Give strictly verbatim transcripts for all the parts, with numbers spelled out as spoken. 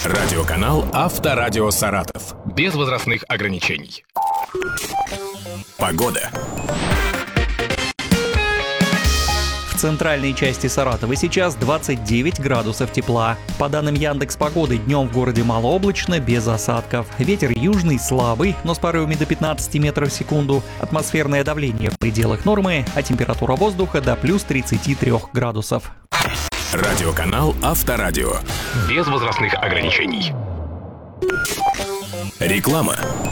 Радиоканал Авторадио Саратов. Без возрастных ограничений. Погода. В центральной части Саратова сейчас двадцать девять градусов тепла. По данным Яндекс.Погоды, днем в городе малооблачно, без осадков. Ветер южный, слабый, но с порывами до пятнадцати метров в секунду. Атмосферное давление в пределах нормы, а температура воздуха до плюс тридцати трёх градусов. Радиоканал Авторадио. Без возрастных ограничений. Реклама.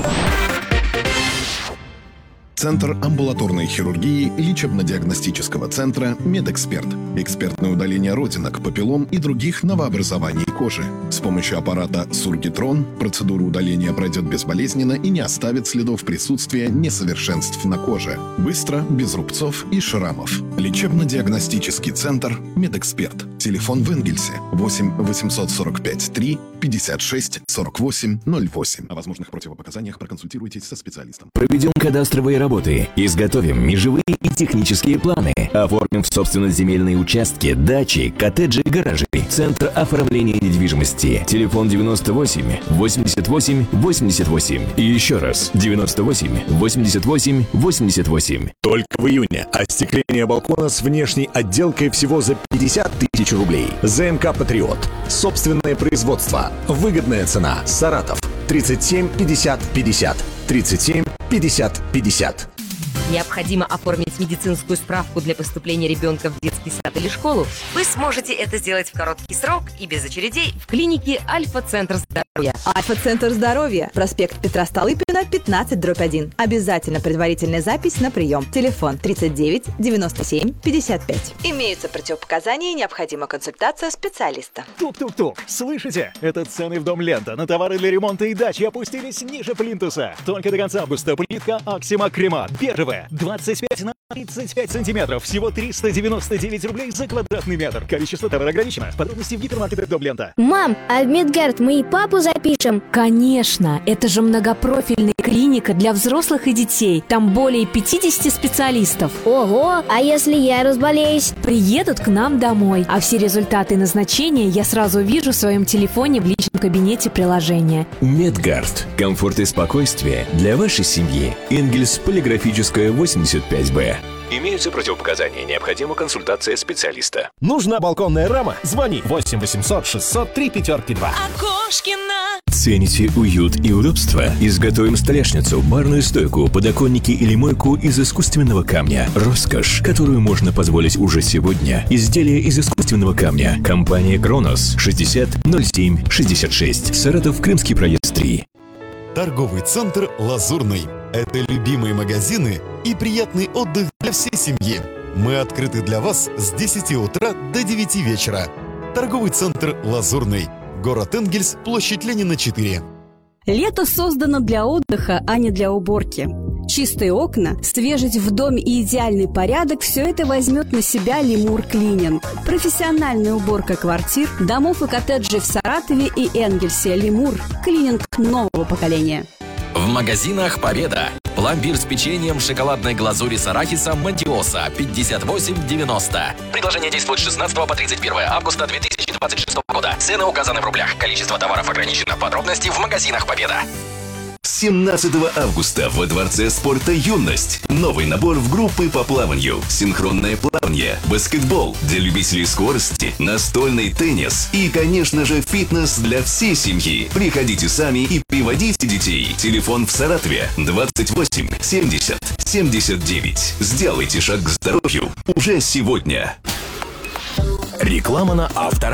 Центр амбулаторной хирургии лечебно-диагностического центра «Медэксперт». Экспертное удаление родинок, папиллом и других новообразований кожи. С помощью аппарата Сургитрон процедура удаления пройдет безболезненно и не оставит следов присутствия несовершенств на коже. Быстро, без рубцов и шрамов. Лечебно-диагностический центр «Медэксперт». Телефон в Энгельсе восемь восемьсот сорок пять три пятьдесят шесть сорок восемь ноль восемь. О возможных противопоказаниях проконсультируйтесь со специалистом. Проведем кадастровые работы, изготовим межевые и технические планы, оформим в собственность земельные участки, дачи, коттеджи, гаражи. Центр оформления недвижимости. Телефон девяносто восемь восемьдесят восемь восемьдесят восемь. И еще раз девяносто восемь восемьдесят восемь восемьдесят восемь. Только в июне остекление балкона с внешней отделкой всего за пятьдесят тысяч рублей. ЗМК «Патриот». Собственное производство. Выгодная цена. Саратов. тридцать семь пятьдесят пятьдесят. тридцать семь пятьдесят пятьдесят. Необходимо оформить медицинскую справку для поступления ребенка в детский сад или школу? Вы сможете это сделать в короткий срок и без очередей в клинике Альфа-Центр здоровья. Альфа-Центр здоровья. Проспект Петра Столыпина, пятнадцать дробь один. Обязательно предварительная запись на прием. Телефон тридцать девять девяносто семь пятьдесят пять. Имеются противопоказания и необходима консультация специалиста. Тук-тук-тук. Слышите? Это цены в Дом Лента на товары для ремонта и дачи опустились ниже плинтуса. Только до конца августа плитка Аксима Крема. Бежевая. двадцать пять на тридцать пять сантиметров. Всего триста девяносто девять рублей за квадратный метр. Количество товара ограничено. Подробности в гипермаркетах Дом Лента. Мам, а в Медгард мы и папу запишем? Конечно, это же многопрофильная клиника для взрослых и детей. Там более пятидесяти специалистов. Ого, а если я разболеюсь? Приедут к нам домой, а все результаты назначения я сразу вижу в своем телефоне в личном кабинете приложения. Медгард. Комфорт и спокойствие для вашей семьи. Энгельс, полиграфическая, восемьдесят пять бэ. Имеются противопоказания. Необходима консультация специалиста. Нужна балконная рама? Звони восемь восемьсот шестьсот три пятерки два. Окошкина. Цените уют и удобство? Изготовим столешницу, барную стойку, подоконники или мойку из искусственного камня. Роскошь, которую можно позволить уже сегодня. Изделия из искусственного камня. Компания Кронос. шестьдесят ноль семь шестьдесят шесть. Саратов, Крымский проезд три. Торговый центр «Лазурный». Это любимые магазины и приятный отдых для всей семьи. Мы открыты для вас с десяти утра до девяти вечера. Торговый центр «Лазурный». Город Энгельс, площадь Ленина, четыре. Лето создано для отдыха, а не для уборки. Чистые окна, свежесть в доме и идеальный порядок – все это возьмет на себя Лемур Клининг. Профессиональная уборка квартир, домов и коттеджей в Саратове и Энгельсе. Лемур – клининг нового поколения. В магазинах «Победа». Пломбир с печеньем шоколадной глазури с арахисом «Мантиоса» пятьдесят восемь девяносто. Предложение действует с шестнадцатого по тридцать первое августа две тысячи двадцать шестого года. Цены указаны в рублях. Количество товаров ограничено. Подробности в магазинах «Победа». семнадцатого августа во Дворце спорта «Юность». Новый набор в группы по плаванию. Синхронное плавание, баскетбол для любителей скорости, настольный теннис и, конечно же, фитнес для всей семьи. Приходите сами и приводите детей. Телефон в Саратове двадцать восемь семьдесят семьдесят девять. Сделайте шаг к здоровью уже сегодня. Реклама на Авторадио.